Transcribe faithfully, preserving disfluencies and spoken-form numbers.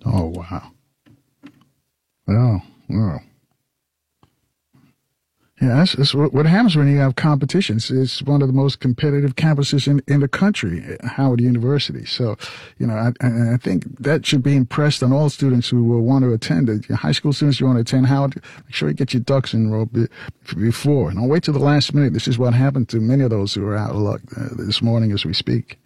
Oh, wow. Oh, wow. Yeah, that's, that's what, what happens when you have competitions. It's one of the most competitive campuses in, in the country, Howard University. So, you know, I, I think that should be impressed on all students who will want to attend it. High school students who want to attend Howard, make sure you get your ducks in a row before. And don't wait till the last minute. This is what happened to many of those who are out of luck uh, this morning as we speak.